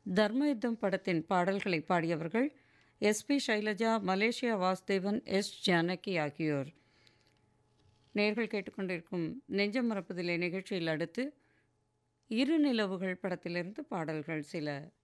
தர்மயுத்தம் படத்தின் பாடல்களை பாடியவர்கள் SP Shailaja, Malaysia Vasudevan, S Janaki ஆகியோர். நேர்கள் கேட்டுக்கொண்டிருக்கும் நெஞ்சம் மறப்பதிலே நிகழ்ச்சியில் அடுத்து இரு நிலவுகள் படத்திலிருந்து பாடல்கள் சில.